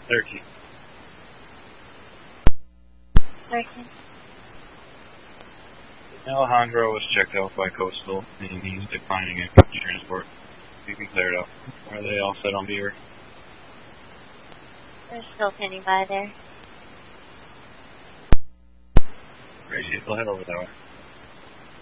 13. 13. Alejandro was checked out by Coastal, and he's declining active transport. You can clear it up. Are they all set on Beaver? They're still standing by there. Great, we'll head over that way.